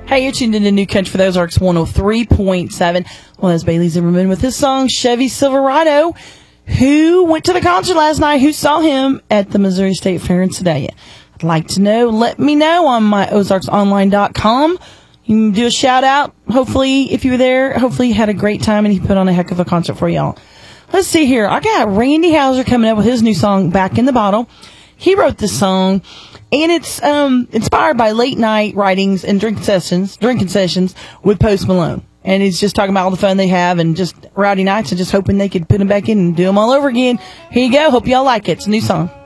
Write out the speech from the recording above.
Hey, you're tuned into New Country for the Ozarks 103.7. Well, that's Bailey Zimmerman with his song Chevy Silverado. Who went to the concert last night? Who saw him at the Missouri State Fair in Sedalia? I'd like to know. Let me know on my ozarksonline.com. You can do a shout out. Hopefully, if you were there, hopefully you had a great time and he put on a heck of a concert for y'all. Let's see here. I got Randy Houser coming up with his new song, Back in the Bottle. He wrote this song, and it's inspired by late night writings and drinking sessions with Post Malone. And he's just talking about all the fun they have and just rowdy nights and just hoping they could put them back in and do them all over again. Here you go. Hope y'all like it. It's a new song.